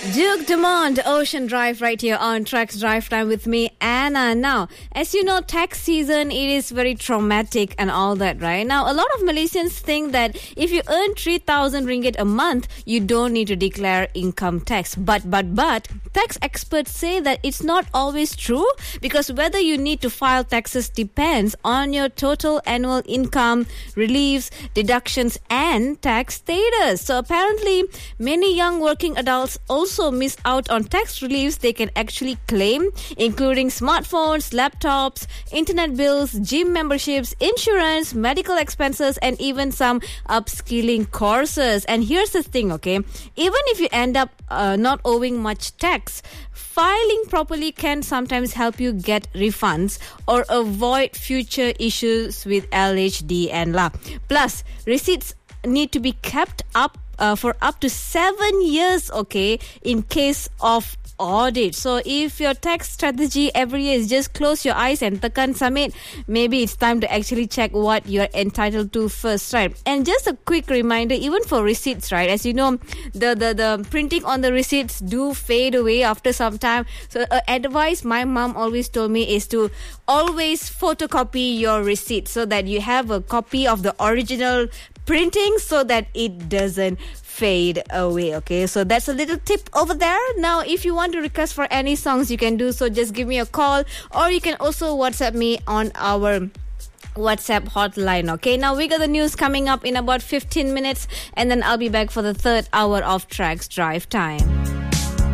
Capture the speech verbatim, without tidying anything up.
Duke Dumont, Ocean Drive, right here on Tracks Drive Time with me, Anna. Now, as you know, tax season, it is very traumatic and all that, right? Now, a lot of Malaysians think that if you earn three thousand ringgit a month, you don't need to declare income tax. But, but, but, tax experts say that it's not always true, because whether you need to file taxes depends on your total annual income, reliefs, deductions, and tax status. So apparently, many young working adults also miss out on tax reliefs they can actually claim, including smartphones, laptops, internet bills, gym memberships, insurance, medical expenses, and even some upskilling courses. And here's the thing, okay? Even if you end up uh, not owing much tax, filing properly can sometimes help you get refunds or avoid future issues with L H D and L A. Plus, receipts need to be kept up Uh, for up to seven years, okay, in case of audit. So if your tax strategy every year is just close your eyes and tekan submit, maybe it's time to actually check what you're entitled to first, right? And just a quick reminder, even for receipts, right? As you know, the the, the printing on the receipts do fade away after some time. So uh, advice my mom always told me is to always photocopy your receipt so that you have a copy of the original printing so that it doesn't fade away, okay? So that's a little tip over there. Now, if you want to request for any songs, you can do so. Just give me a call, or you can also WhatsApp me on our WhatsApp hotline, okay? Now, we got the news coming up in about fifteen minutes, and then I'll be back for the third hour of Tracks Drive Time.